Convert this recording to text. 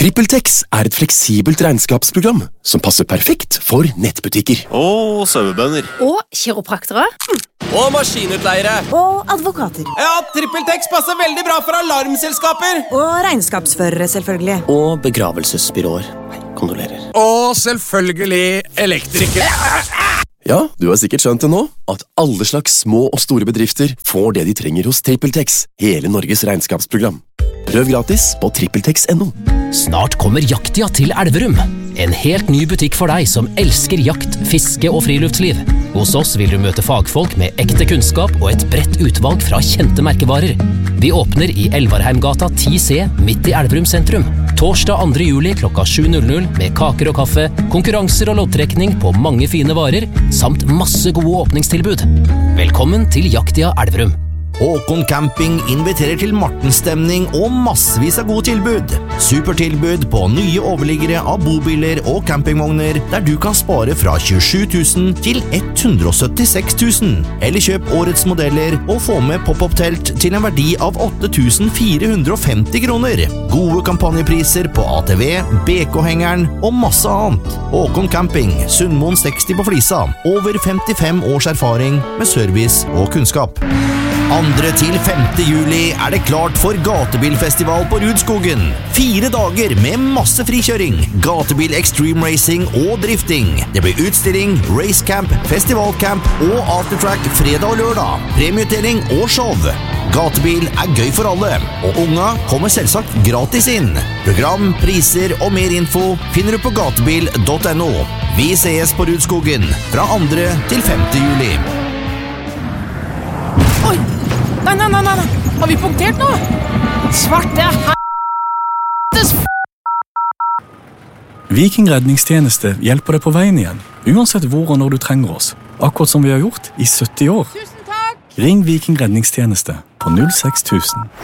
TrippelTex er et fleksibelt regnskapsprogram som passer perfekt for nettbutikker. Og sauebønder. Og kiropraktere. Og maskinutleiere. Og advokater. Ja, TrippelTex passer veldig bra for alarmselskaper. Og regnskapsførere, selvfølgelig. Og begravelsesbyråer. Kondolerer. Og selvfølgelig elektrikere. Ja, du har sikkert skjønt det nå, at alle slags små og store bedrifter får det de trenger hos TrippelTex, hele Norges regnskapsprogram. Prøv gratis på trippeltex.no. Snart kommer Jaktia til Elverum. En helt ny butikk for deg som elsker jakt, fiske og friluftsliv. Hos oss vil du møte fagfolk med ekte kunnskap og et bredt utvalg fra kjente merkevarer. Vi åpner i Elvarheimgata 10C midt i Elverum sentrum. Torsdag 2. juli klokka 7:00 med kaker og kaffe, konkurranser og loddtrekning på mange fine varer, samt masse gode åpningstilbud. Velkommen til Jaktia Elverum. Håkon Camping inviterer til Martenstemning og massevis av gode tilbud. Supertilbud på nye overliggere av bobiler og campingvogner, der du kan spare fra 27 000 til 176 000. Eller kjøp årets modeller og få med pop-up-telt til en verdi av 8 450 kroner. Gode kampanjepriser på ATV, BK-hengeren og masse annet. Håkon Camping, Sundmoen 60 på Flisa. Over 55 års erfaring med service og kunnskap. 2. til 5. juli er det klart for gatebilfestival på Rudskogen. 4 dager med masse frikjøring, gatebil extreme racing og drifting. Det blir utstilling, racecamp, festivalcamp og aftertrack fredag og lørdag. Premieutdeling og show. Gatebil er gøy for alle, og unga kommer selvsagt gratis inn. Program, priser og mer info finner du på gatebil.no. Vi ses på Rudskogen fra 2. til 5. juli. Oi! Nei. Har vi punktert nå? Svarte helvetes Viking redningstjeneste hjelper deg på veien igjen, uansett hvor og når du trenger oss. Akkurat som vi har gjort i 70 år. Tusen takk! Ring Viking redningstjeneste på 06000.